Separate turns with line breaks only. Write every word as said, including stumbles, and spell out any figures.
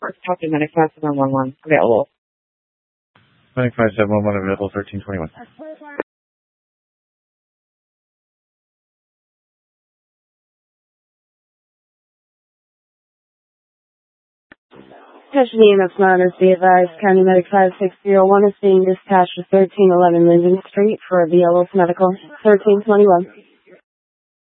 Copy Medic five seven one one available.
Medic five seven one one available thirteen twenty-one.
Attention E M S monitors, be advised, County Medic five six zero one is being dispatched to thirteen eleven Linden Street for a B L S medical. thirteen twenty-one.